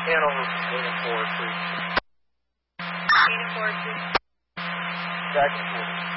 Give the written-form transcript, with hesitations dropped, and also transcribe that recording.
Hanover, 8 and 4, 3. 8 and 4, 2. Back and forth.